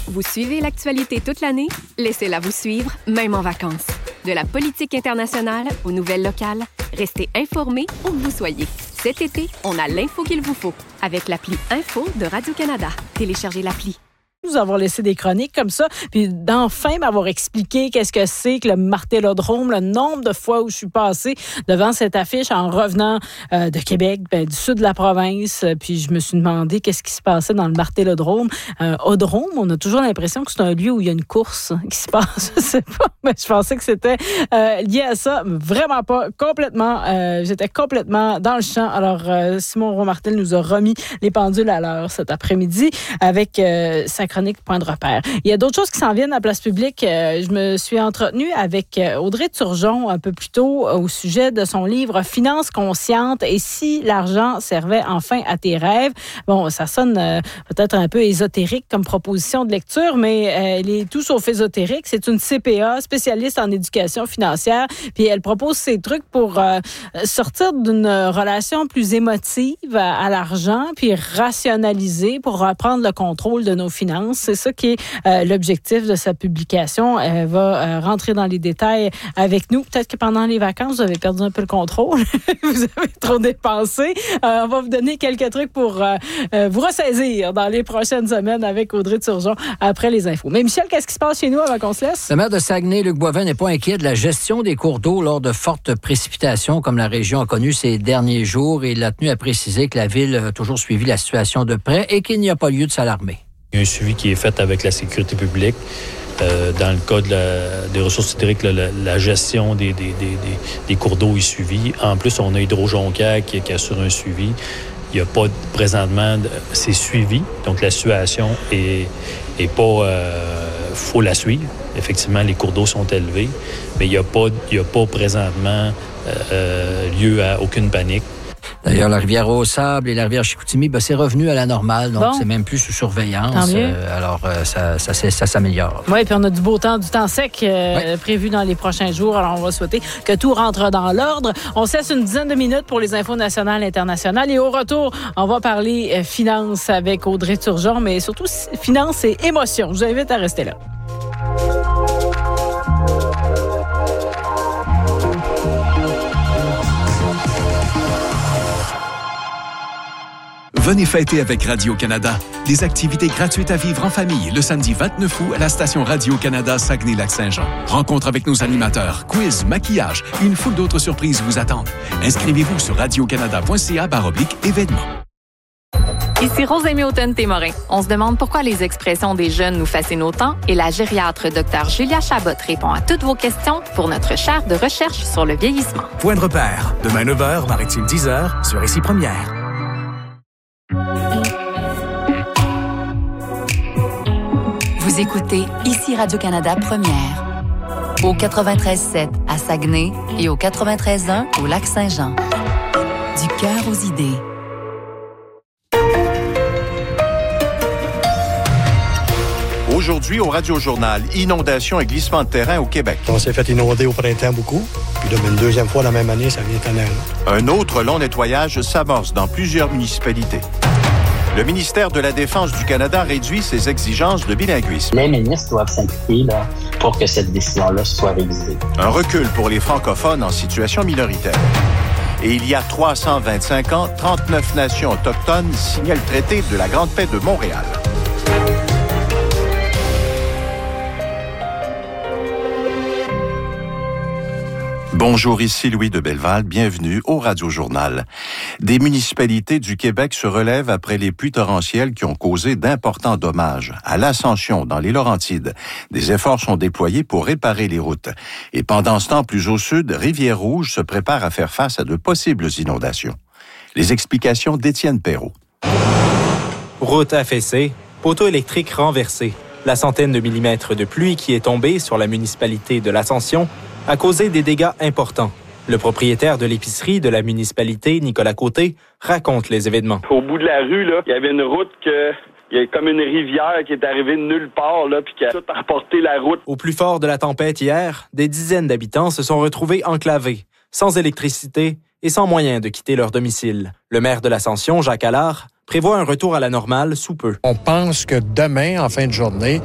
Vous suivez l'actualité toute l'année? Laissez-la vous suivre, même en vacances. De la politique internationale aux nouvelles locales, restez informés où que vous soyez. Cet été, on a l'info qu'il vous faut avec l'appli Info de Radio-Canada. Téléchargez l'appli. Nous avons laissé des chroniques comme ça, puis d'enfin m'avoir expliqué qu'est-ce que c'est que le Martellodrome, le nombre de fois où je suis passée devant cette affiche en revenant de Québec, du sud de la province, puis je me suis demandé qu'est-ce qui se passait dans le Martellodrome. Odrome, on a toujours l'impression que c'est un lieu où il y a une course qui se passe, je sais pas, mais je pensais que c'était lié à ça, vraiment pas, complètement, j'étais complètement dans le champ. Alors, Simon Roy-Martel nous a remis les pendules à l'heure cet après-midi avec sa chronique Point de repère. Il y a d'autres choses qui s'en viennent à la place publique. Je me suis entretenue avec Audrey Turgeon un peu plus tôt au sujet de son livre Finances conscientes et si l'argent servait enfin à tes rêves. Bon, ça sonne peut-être un peu ésotérique comme proposition de lecture, mais elle est tout sauf ésotérique. C'est une CPA, spécialiste en éducation financière, puis elle propose ces trucs pour sortir d'une relation plus émotive à l'argent, puis rationaliser pour reprendre le contrôle de nos finances. C'est ça qui est l'objectif de sa publication. Elle va rentrer dans les détails avec nous. Peut-être que pendant les vacances, vous avez perdu un peu le contrôle. Vous avez trop dépensé. On va vous donner quelques trucs pour vous ressaisir dans les prochaines semaines avec Audrey Turgeon après les infos. Mais Michel, qu'est-ce qui se passe chez nous avant qu'on se laisse? Le maire de Saguenay, Luc Boivin, n'est pas inquiet de la gestion des cours d'eau lors de fortes précipitations comme la région a connu ces derniers jours. Et il a tenu à préciser que la ville a toujours suivi la situation de près et qu'il n'y a pas lieu de s'alarmer. Il y a un suivi qui est fait avec la sécurité publique. Dans le cas des ressources hydriques, la gestion des cours d'eau est suivie. En plus, on a Hydro-Jonquière qui assure un suivi. Il n'y a pas présentement, c'est suivi. Donc, la situation est pas... faut la suivre. Effectivement, les cours d'eau sont élevés, mais il n'y a pas présentement lieu à aucune panique. D'ailleurs, la rivière Au-Sable et la rivière Chicoutimi, c'est revenu à la normale, donc c'est même plus sous surveillance. Alors, ça s'améliore. Oui, puis on a du beau temps, du temps sec prévu dans les prochains jours. Alors, on va souhaiter que tout rentre dans l'ordre. On cesse une dizaine de minutes pour les infos nationales et internationales. Et au retour, on va parler finances avec Audrey Turgeon, mais surtout finances et émotions. Je vous invite à rester là. Venez fêter avec Radio-Canada. Des activités gratuites à vivre en famille le samedi 29 août à la station Radio-Canada Saguenay-Lac-Saint-Jean. Rencontre avec nos animateurs, quiz, maquillage et une foule d'autres surprises vous attendent. Inscrivez-vous sur radiocanada.ca/événements. Ici Rose-Aimée Houghton-Témorin. On se demande pourquoi les expressions des jeunes nous fascinent autant et la gériatre Dr Julia Chabot répond à toutes vos questions pour notre chaire de recherche sur le vieillissement. Point de repère. Demain 9h, Maritime 10h, sur Ici Première. Vous écoutez Ici Radio-Canada Première. Au 93.7 à Saguenay et au 93.1 au Lac-Saint-Jean. Du cœur aux idées. Aujourd'hui, au Radio-Journal, inondation et glissement de terrain au Québec. On s'est fait inonder au printemps beaucoup. Puis là, une deuxième fois la même année, ça vient étonnant. Un autre long nettoyage s'amorce dans plusieurs municipalités. Le ministère de la Défense du Canada réduit ses exigences de bilinguisme. Les ministres doivent s'impliquer pour que cette décision-là soit révisée. Un recul pour les francophones en situation minoritaire. Et il y a 325 ans, 39 nations autochtones signaient le traité de la Grande Paix de Montréal. Bonjour, ici Louis de Belleval, bienvenue au Radio-Journal. Des municipalités du Québec se relèvent après les pluies torrentielles qui ont causé d'importants dommages. À l'Ascension, dans les Laurentides, des efforts sont déployés pour réparer les routes. Et pendant ce temps, plus au sud, Rivière-Rouge se prépare à faire face à de possibles inondations. Les explications d'Étienne Perrault. Route affaissée, poteau électrique renversé. La centaine de millimètres de pluie qui est tombée sur la municipalité de l'Ascension a causé des dégâts importants. Le propriétaire de l'épicerie de la municipalité, Nicolas Côté, raconte les événements. Au bout de la rue, il y avait une route il y a comme une rivière qui est arrivée de nulle part, puis qui a tout emporté la route. Au plus fort de la tempête hier, des dizaines d'habitants se sont retrouvés enclavés, sans électricité et sans moyen de quitter leur domicile. Le maire de l'Ascension, Jacques Allard, prévoit un retour à la normale sous peu. On pense que demain, en fin de journée,